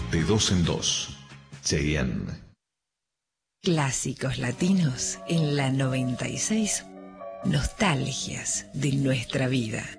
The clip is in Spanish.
De dos en dos. Cheyenne. Clásicos latinos en la 96. Nostalgias de nuestra vida.